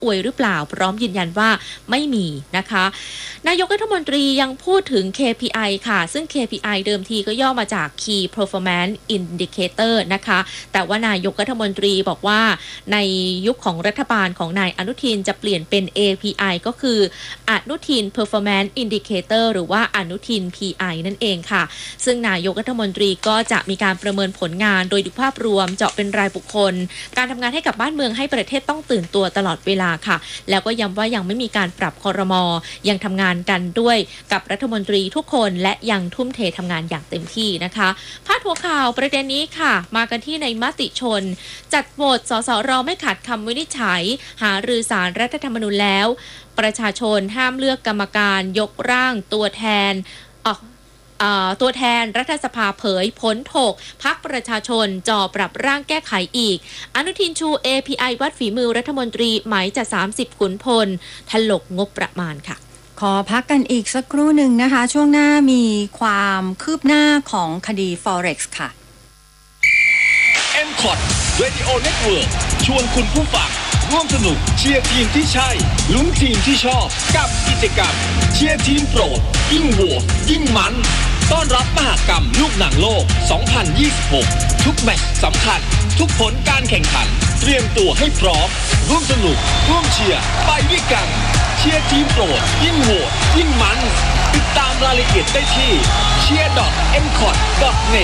อวยหรือเปล่าพร้อมยืนยันว่าไม่มีนะคะนายกรัฐมนตรียังพูดถึง KPI ค่ะซึ่ง KPI เดิมทีก็ย่อมาจาก Key Performance Indicator นะคะแต่ว่านายกรัฐมนตรีบอกว่าในยุคของรัฐบาลของนายอนุทินจะเปลี่ยนเป็น API ก็คืออนุทิน Performance Indicator หรือว่าอนุทิน PI นั่นเองค่ะซึ่งนายกรัฐมนตรีก็จะมีการประเมินผลงานโดยดูภาพรวมเจาะเป็นรายบุคคลการทำงานให้กับบ้านเมืองให้ประเทศต้องตื่นตัวตลอดเวลาค่ะแล้วก็ย้ำว่ายังไม่มีการปรับครม.ยังทำงานกันด้วยกับรัฐมนตรีทุกคนและยังทุ่มเททำงานอย่างเต็มที่นะคะพาดหัวข่าวประเด็นนี้ค่ะมากันที่ในมติชนจัดโหวตสสรไม่ขัดคำวินิจฉัยหารือศาลรัฐธรรมนูญแล้วประชาชนห้ามเลือกกรรมการยกร่างตัวแทนรัฐสภาเผยผลถกพรรคประชาชนจ่อปรับร่างแก้ไขอีกอนุทินชู API วัดฝีมือรัฐมนตรีหมายจะ30ขุนพลถลกงบประมาณค่ะขอพักกันอีกสักครู่หนึ่งนะคะช่วงหน้ามีความคืบหน้าของคดี Forex ค่ะ MCOT Radio Network ชวนคุณผู้ฟังร่วมสนุกเชียร์ทีมที่ใช่ลุ้นทีมที่ชอบกับกิจกรรมเชียร์ทีมโปรดยิ่งโหวตยิ่งมันต้อนรับมหกรรมลูกหนังโลก 2026 ทุกแมตช์สำคัญทุกผลการแข่งขันเตรียมตัวให้พร้อมร่วมสนุกร่วมเชียร์ไปด้วยกันเชียร์ทีมโปรดยิ่งโหวตยิ่งมันติดตามรายละเอียดได้ที่ cheer.mcot.net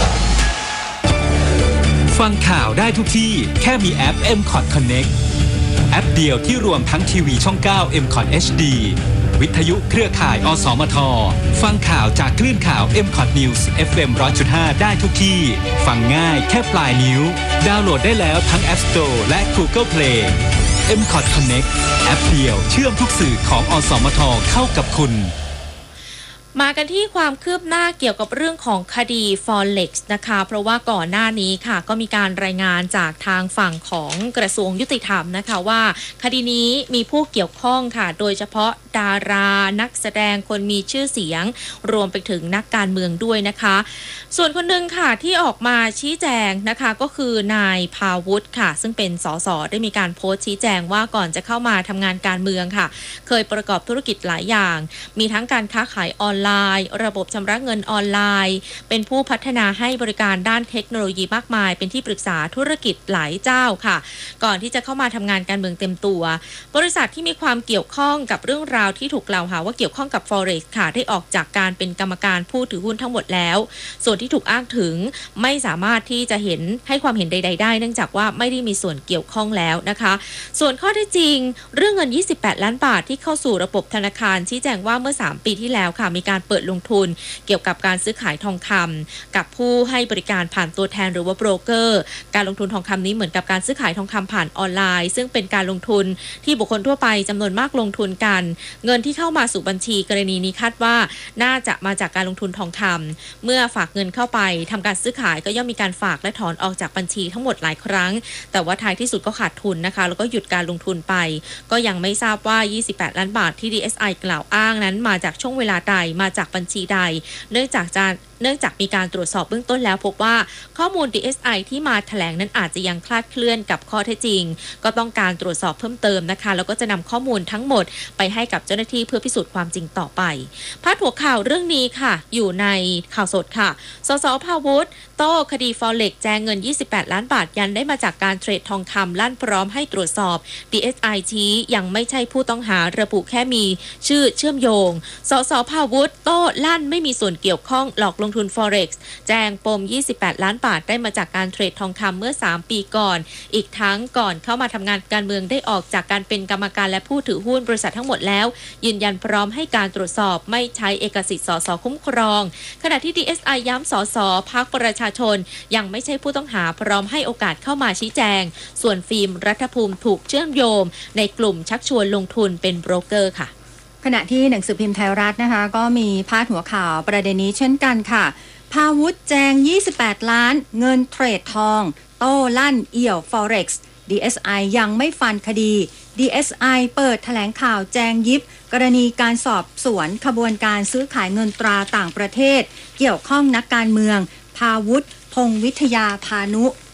ฟังข่าวได้ทุกที่แค่มีแอป MCOT Connect แอปเดียวที่รวมทั้งทีวีช่อง 9 MCOT HD วิทยุเครือข่ายอสมทฟังข่าวจากคลื่นข่าว MCOT News FM 100.5 ได้ทุกที่ฟังง่ายแค่ปลายนิ้วดาวน์โหลดได้แล้วทั้ง App Store และ Google Play MCOT Connect แอปเดียวเชื่อมทุกสื่อของอสมทเข้ากับคุณมากันที่ความคืบหน้าเกี่ยวกับเรื่องของคดี Forex นะคะเพราะว่าก่อนหน้านี้ค่ะก็มีการรายงานจากทางฝั่งของกระทรวงยุติธรรมนะคะว่าคดีนี้มีผู้เกี่ยวข้องค่ะโดยเฉพาะดารานักแสดงคนมีชื่อเสียงรวมไปถึงนักการเมืองด้วยนะคะส่วนคนหนึ่งค่ะที่ออกมาชี้แจงนะคะก็คือนายภาวุฒิค่ะซึ่งเป็นสสได้มีการโพสต์ชี้แจงว่าก่อนจะเข้ามาทำงานการเมืองค่ะเคยประกอบธุรกิจหลายอย่างมีทั้งการค้าขายออนไลน์ระบบชำระเงินออนไลน์เป็นผู้พัฒนาให้บริการด้านเทคโนโลยีมากมายเป็นที่ปรึกษาธุรกิจหลายเจ้าค่ะก่อนที่จะเข้ามาทำงานการเมืองเต็มตัวบริษัทที่มีความเกี่ยวข้องกับเรื่องราวที่ถูกกล่าวหาว่าเกี่ยวข้องกับ Forex ค่ะได้ออกจากการเป็นกรรมการผู้ถือหุ้นทั้งหมดแล้วส่วนที่ถูกอ้างถึงไม่สามารถที่จะเห็นให้ความเห็นใดๆได้เนื่องจากว่าไม่ได้มีส่วนเกี่ยวข้องแล้วนะคะส่วนข้อเท็จจริงเรื่องเงิน28ล้านบาทที่เข้าสู่ระบบธนาคารชี้แจงว่าเมื่อ3ปีที่แล้วค่ะมีการเปิดลงทุนเกี่ยวกับการซื้อขายทองคำกับผู้ให้บริการผ่านตัวแทนหรือว่าโบรกเกอร์การลงทุนทองคำนี้เหมือนกับการซื้อขายทองคำผ่านออนไลน์ซึ่งเป็นการลงทุนที่บุคคลทั่วไปจำนวนมากลงทุนกันเงินที่เข้ามาสู่บัญชีกรณีนี้คาดว่าน่าจะมาจากการลงทุนทองคำเมื่อฝากเงินเข้าไปทำการซื้อขายก็ย่อมมีการฝากและถอนออกจากบัญชีทั้งหมดหลายครั้งแต่ว่าท้ายที่สุดก็ขาดทุนนะคะแล้วก็หยุดการลงทุนไปก็ยังไม่ทราบว่า28ล้านบาทที่ DSI กล่าวอ้างนั้นมาจากช่วงเวลาใดมาจากบัญชีใดเนื่องจากมีการตรวจสอบเบื้องต้นแล้วพบว่าข้อมูล DSI ที่มาแถลงนั้นอาจจะยังคลาดเคลื่อนกับข้อเท็จจริงก็ต้องการตรวจสอบเพิ่มเติมนะคะแล้วก็จะนำข้อมูลทั้งหมดไปให้กับเจ้าหน้าที่เพื่อพิสูจน์ความจริงต่อไปพาดหัวข่าวเรื่องนี้ค่ะอยู่ในข่าวสดค่ะสสภาวุฒิโต้คดี Forex แจงเงิน28ล้านบาทยันได้มาจากการเทรดทองคำลั่นพร้อมให้ตรวจสอบ DSI ชี้ยังไม่ใช่ผู้ต้องหาระบุแค่มีชื่อเชื่อมโยงสสภาวุฒิโต้ลั่นไม่มีส่วนเกี่ยวข้องหลอกลงทุน Forex แจงปม28ล้านบาทได้มาจากการเทรดทองคำเมื่อ3ปีก่อนอีกทั้งก่อนเข้ามาทำงานการเมืองได้ออกจากการเป็นกรรมการและผู้ถือหุ้นบริษัททั้งหมดแล้วยืนยันพร้อมให้การตรวจสอบไม่ใช้เอกสิทธิ์สสคุ้มครองขณะที่ DSI ย้ำสสพรรคประชาชนยังไม่ใช่ผู้ต้องหาพร้อมให้โอกาสเข้ามาชี้แจงส่วนฟิล์มรัฐภูมิถูกเชื่อมโยงในกลุ่มชักชวนลงทุนเป็นโบรกเกอร์ค่ะขณะที่หนังสือพิมพ์ไทยรัฐนะคะก็มีพาดหัวข่าวประเด็นนี้เช่นกันค่ะภาวุฒิแจง28ล้านเงินเทรดทองโต้ลั่นเอี่ยว Forex DSI ยังไม่ฟันคดี DSI เปิดแถลงข่าวแจงยิบกรณีการสอบสวนขบวนการซื้อขายเงินตราต่างประเทศเกี่ยวข้องนักการเมืองภาวุฒิพงษ์วิทยาพานุ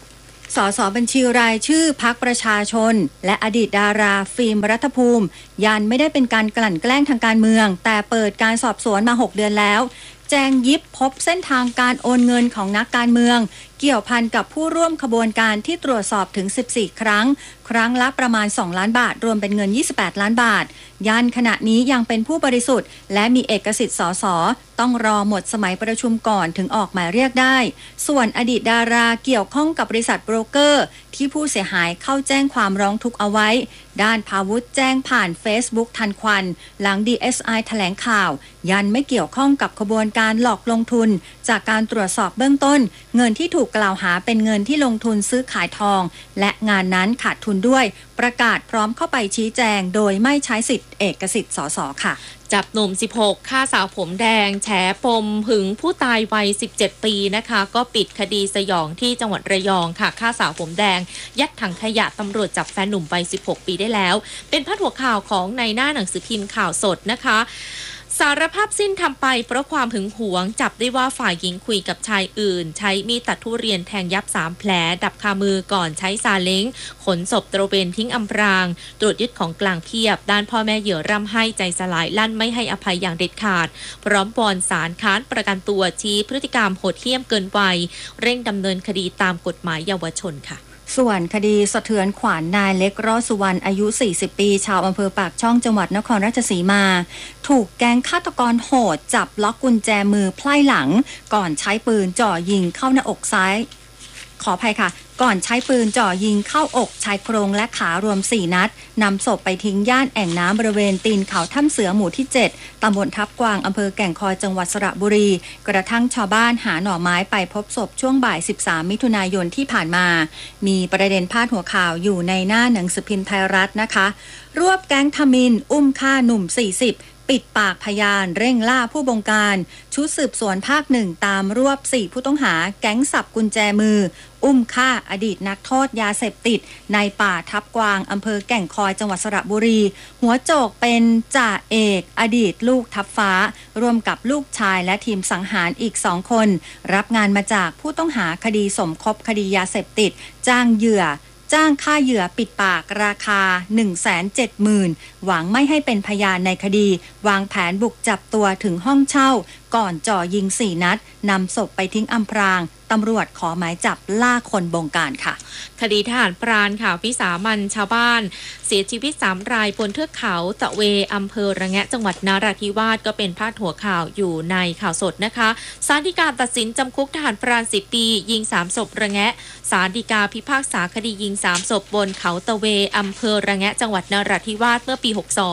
สสบัญชีรายชื่อพรรคประชาชนและอดีตดาราฟิล์มรัฐภูมิยันไม่ได้เป็นการกลั่นแกล้งทางการเมืองแต่เปิดการสอบสวนมา6 เดือนแล้วแจงยิบพบเส้นทางการโอนเงินของนักการเมืองเกี่ยวพันกับผู้ร่วมขบวนการที่ตรวจสอบถึง14 ครั้งละประมาณ2 ล้านบาทรวมเป็นเงิน28 ล้านบาทยันขณะนี้ยังเป็นผู้บริสุทธิ์และมีเอกสิทธิ์สสต้องรอหมดสมัยประชุมก่อนถึงออกหมายเรียกได้ส่วนอดีตดาราเกี่ยวข้องกับบริษัทโบรกเกอร์ที่ผู้เสียหายเข้าแจ้งความร้องทุกข์เอาไว้ด้านภาวุฒิแจ้งผ่าน Facebook ทันควันหลัง DSI แถลงข่าวยันไม่เกี่ยวข้องกับขบวนการหลอกลงทุนจากการตรวจสอบเบื้องต้นเงินที่ถูกกล่าวหาเป็นเงินที่ลงทุนซื้อขายทองและงานนั้นขาดทุนด้วยประกาศพร้อมเข้าไปชี้แจงโดยไม่ใช้สิทธิ์เอกสิทธิ์สสค่ะจับหนุ่ม16ฆ่าสาวผมแดงแฉปมหึงผู้ตายวัย17 ปีนะคะก็ปิดคดีสยองที่จังหวัดระยองค่ะฆ่าสาวผมแดงยัดถังขยะตำรวจจับแฟนหนุ่มวัย16 ปีได้แล้วเป็นพาดหัวข่าวของในหน้าหนังสือพิมพ์ข่าวสดนะคะสารภาพสิ้นทำไปเพราะความหึงหวงจับได้ว่าฝ่ายหญิงคุยกับชายอื่นใช้มีดตัดทุเรียนแทงยับ3 แผลดับคามือก่อนใช้ซาเล้งขนศพตระเวนทิ้งอำพรางตรวจยึดของกลางเพียบด้านพ่อแม่เหยื่อร่ำไห้ใจสลายลั่นไม่ให้อภัยอย่างเด็ดขาดพร้อมวอนศาลค้านประกันตัวชี้พฤติกรรมโหดเหี้ยมเกินวัยเร่งดำเนินคดีตามกฎหมายเยาวชนค่ะส่วนคดีสะเทือนขวัญนายเล็กรอดสุวรรณอายุ40 ปีชาวอำเภอปากช่องจังหวัดนครราชสีมาถูกแก๊งฆาตกรโหดจับล็อกกุญแจมือไพล่หลังก่อนใช้ปืนจ่อยิงเข้าหน้าอกซ้ายขออภัยค่ะก่อนใช้ปืนจ่อยิงเข้าอกชายโครงและขารวม4 นัดนำศพไปทิ้งย่านแอ่งน้ำบริเวณตีนเขาถ้ำเสือหมู่ที่7ตำบลทับกวางอำเภอแก่งคอยจังหวัดสระบุรีกระทั่งชาวบ้านหาหน่อไม้ไปพบศพช่วงบ่าย13 มิถุนายนที่ผ่านมามีประเด็นพาดหัวข่าวอยู่ในหน้าหนังสือพิมพ์ไทยรัฐนะคะรวบแก๊งทมิฬอุ้มฆ่าหนุ่ม40ปิดปากพยานเร่งล่าผู้บงการชุดสืบสวนภาค 1ตามรวบ4 ผู้ต้องหาแก๊งสับกุญแจมืออุ้มฆ่าอดีตนักโทษยาเสพติดในป่าทับกวางอำเภอแก่งคอยจังหวัดสระบุรีหัวโจกเป็นจ่าเอกอดีตลูกทับฟ้าร่วมกับลูกชายและทีมสังหารอีก2 คนรับงานมาจากผู้ต้องหาคดีสมคบคดียาเสพติดจ้างค่าเหยื่อปิดปากราคา 170,000 หวังไม่ให้เป็นพยานในคดีวางแผนบุกจับตัวถึงห้องเช่าก่อนจ่อยิง4 นัดนำศพไปทิ้งอำพรางตำรวจขอหมายจับล่าคนบงการค่ะคดีทหารพรานค่ะวิสามันชาวบ้านเสียชีวิต3 รายบนเทือกเขาตะเวอำเภอระแงะจังหวัดนราธิวาสก็เป็นพาดหัวข่าวอยู่ในข่าวสดนะคะศาลฎีกาตัดสินจำคุกทหารพราน10 ปียิง3 ศพระแงะศาลฎีกาพิพากษาคดียิง3 ศพบนเขาตะเวอำเภอระแงะจังหวัดนราธิวาสเมื่อปี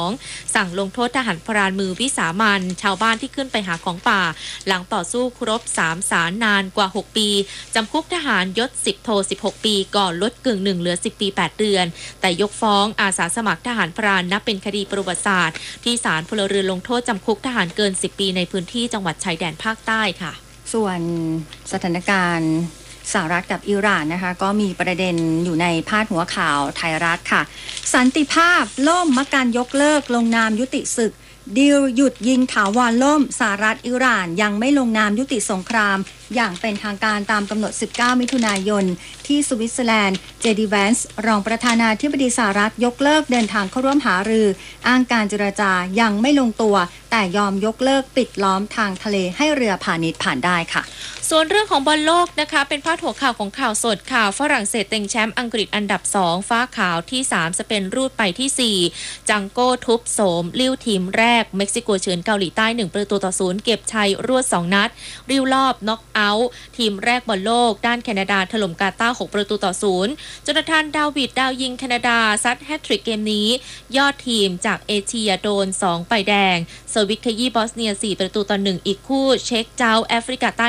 62สั่งลงโทษทหารพรานมือวิสามันชาวบ้านที่ขึ้นไปหาของป่าหลังต่อสู้ครบ3 ศาลนานกว่า6 ปีจำคุกทหารยศ10 โท 16 ปีก่อนลดกึ่งหนึ่งเหลือ10 ปี 8 เดือนแต่ยกฟ้องอาสาสมัครทหารพรานนับเป็นคดีประวัติศาสตร์ที่ศาลพลเรือนลงโทษจำคุกทหารเกิน10 ปีในพื้นที่จังหวัดชายแดนภาคใต้ค่ะส่วนสถานการณ์สหรัฐกับอิหร่านนะคะก็มีประเด็นอยู่ในพาดหัวข่าวไทยรัฐค่ะสันติภาพล่มมะการยกเลิกลงนามยุติศึกดีลหยุดยิงถาวรล่มสหรัฐอิหร่านยังไม่ลงนามยุติสงครามอย่างเป็นทางการตามกำหนด19 มิถุนายนที่สวิตเซอร์แลนด์เจดีแวนส์รองประธานาธิบดีสหรัฐยกเลิกเดินทางเข้าร่วมหารืออ้างการเจรจายังไม่ลงตัวแต่ยอมยกเลิกปิดล้อมทางทะเลให้เรือพาณิชย์ผ่านได้ค่ะส่วนเรื่องของบอลโลกนะคะเป็นพาดหัวข่าวของข่าวสดข่าวฝรั่งเศสเต็งแชมป์อังกฤษอันดับ2ฟ้าขาวที่3สเปนรูดไปที่4จังโก้ทุบโสมลิ้วทีมแรกเม็กซิโกเฉือนเกาหลีใต้1-0เก็บชัยรวด2 นัดริ้วรอบน็อกเอาท์ทีมแรกบอลโลกด้านแคนาดาถล่มกาตาร์6-0จนทานดาวิดดาวยิงแคนาดาซัดแฮตทริกเกมนี้ยอดทีมจากเอเชียโดน2 ใบแดงเซอร์บิกขยี้บอสเนีย4-1อีกคู่เช็กเจ้าแอฟริกาใต้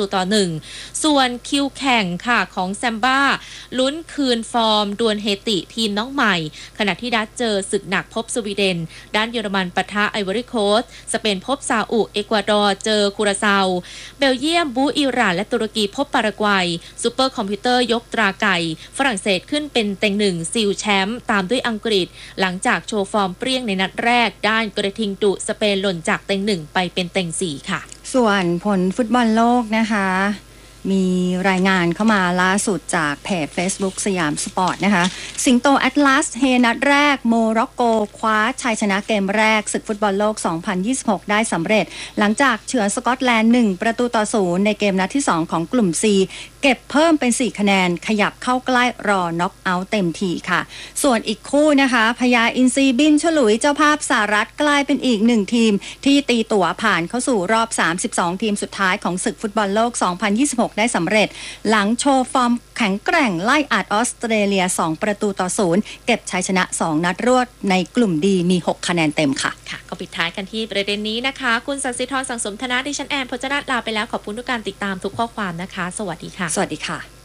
1-1ส่วนคิวแข่งค่ะของแซมบ้าลุ้นคืนฟอร์มดวลเฮติทีมน้องใหม่ขณะที่ดัตเจอศึกหนักพบสวีเดนด้านเยอรมันปะทะไอวอรี่โคสต์สเปนพบซาอุเอกวาดอร์เจอคูราซาวเบลเยียมบูอิหร่านและตุรกีพบปารากวัยซูเปอร์คอมพิวเตอร์ยกตราไก่ฝรั่งเศสขึ้นเป็นเต็ง1ซิลแชมป์ตามด้วยอังกฤษหลังจากโชว์ฟอร์มเปรี้ยงในนัดแรกด้านกระทิงดุสเปนหล่นจากเต็ง1ไปเป็นเต็ง4ค่ะส่วนผลฟุตบอลโลกนะคะมีรายงานเข้ามาล่าสุดจากเพจ Facebook สยามสปอร์ตนะคะสิงโตแอตลาสเฮนัดแรกโมร็อกโกคว้าชัยชนะเกมแรกศึกฟุตบอลโลก 2026 ได้สำเร็จหลังจากเฉือนสกอตแลนด์1-0ในเกมนัดที่ 2 ของกลุ่ม C เก็บเพิ่มเป็น 4 คะแนนขยับเข้าใกล้รอน็อกเอาท์เต็มทีค่ะส่วนอีกคู่นะคะพญาอินทรีบินฉลุยเจ้าภาพสหรัฐกลายเป็นอีก1ทีมที่ตีตั๋วผ่านเข้าสู่รอบ32ทีมสุดท้ายของศึกฟุตบอลโลก 2026 ได้สำเร็จหลังโชว์ฟอร์มแข็งแกร่งไล่อัดออสเตรเลีย2-0เก็บชัยชนะ2นัดรวดในกลุ่มดีมี6คะแนนเต็มค่ะค่ะก็ปิดท้ายกันที่ประเด็นนี้นะคะคุณสันสิธรสังสมธนะดิฉันแอนพจนาลาไปแล้วขอบคุณทุกการติดตามทุกข้อความนะคะสวัสดีค่ะสวัสดีค่ะ